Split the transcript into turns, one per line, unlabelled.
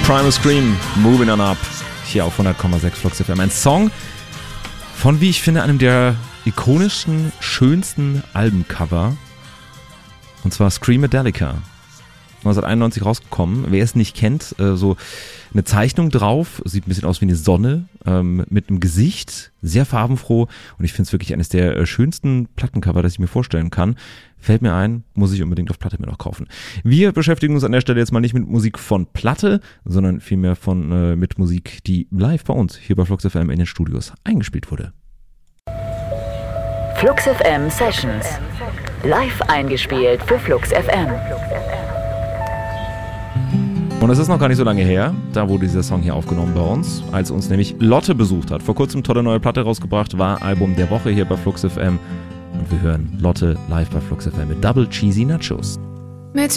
Primal Scream, Moving On Up, hier auf 100,6 Flux FM. Ein Song von, wie ich finde, einem der ikonischsten, schönsten Albencover. Und zwar Screamadelica. 1991 rausgekommen. Wer es nicht kennt, so eine Zeichnung drauf, sieht ein bisschen aus wie eine Sonne, mit einem Gesicht, sehr farbenfroh, und ich finde es wirklich eines der schönsten Plattencover, das ich mir vorstellen kann. Fällt mir ein, muss ich unbedingt auf Platte mir noch kaufen. Wir beschäftigen uns an der Stelle jetzt mal nicht mit Musik von Platte, sondern vielmehr mit Musik, die live bei uns hier bei Flux FM in den Studios eingespielt wurde.
Flux FM Sessions. Live eingespielt für Flux FM.
Und es ist noch gar nicht so lange her, da wurde dieser Song hier aufgenommen bei uns, als uns nämlich Lotte besucht hat. Vor kurzem tolle neue Platte rausgebracht, war Album der Woche hier bei Flux FM. Und wir hören Lotte live bei Flux FM mit Double Cheesy Nachos.